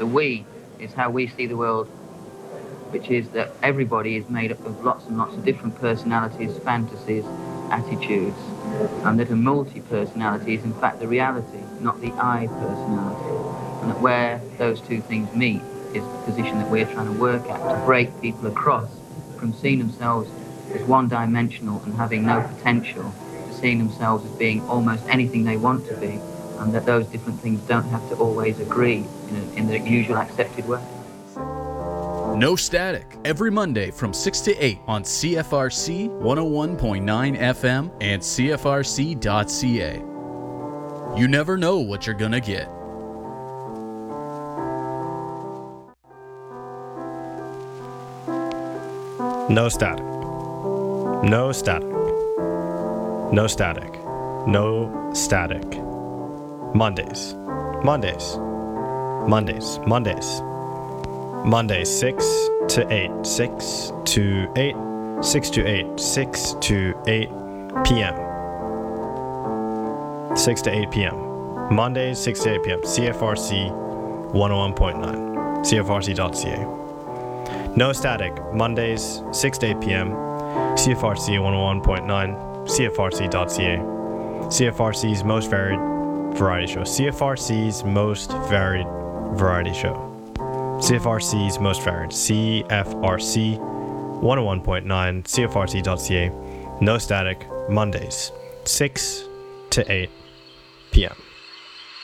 The we is how we see the world, which is that everybody is made up of lots and lots of different personalities, fantasies, attitudes, and that a multi-personality is in fact the reality, not the I personality. And that where those two things meet is the position that we're trying to work at, to break people across from seeing themselves as one-dimensional and having no potential, to seeing themselves as being almost anything they want to be, and that those different things don't have to always agree in the usual accepted way. No Static, every Monday from 6 to 8 on CFRC 101.9 FM and CFRC.ca. You never know what you're gonna get. No static. No static. No static. No static. Mondays. Mondays. Mondays. Mondays. Mondays 6 to 8. 6 to 8. 6 to 8. 6 to 8 p.m. 6 to 8 p.m. Mondays 6 to 8 p.m. CFRC 101.9. CFRC.ca. No Static, Mondays, 6 to 8 p.m., CFRC 101.9, CFRC.ca. CFRC's most varied variety show. CFRC's most varied variety show. CFRC's most varied. CFRC 101.9, CFRC.ca. No Static, Mondays, 6 to 8 p.m.